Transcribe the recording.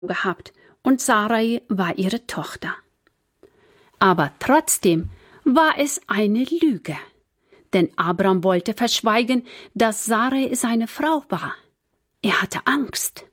gehabt und Sarai war ihre Tochter. Aber trotzdem war es eine Lüge, denn Abram wollte verschweigen, dass Sarai seine Frau war. Er hatte Angst.